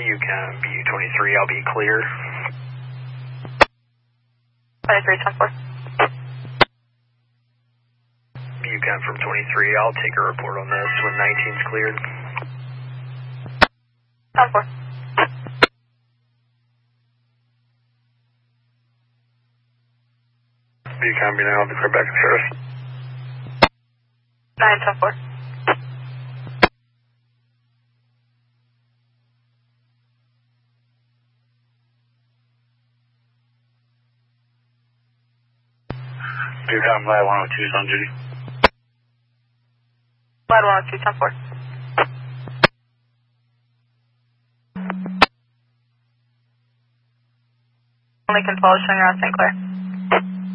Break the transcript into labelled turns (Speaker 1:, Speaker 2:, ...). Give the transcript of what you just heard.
Speaker 1: Buchan, BU-23, I'll be clear.
Speaker 2: 23-10-4.
Speaker 1: Buchan from 23, I'll take a report on this when 19's cleared.
Speaker 2: 10-4.
Speaker 1: Buchan, be now, I'll be clear back to Ferris.
Speaker 2: 9-10-4.
Speaker 1: Buchan, Lab 102 is on duty.
Speaker 2: Lad 102, 10-4. Lincoln 12 showing around St. Clair.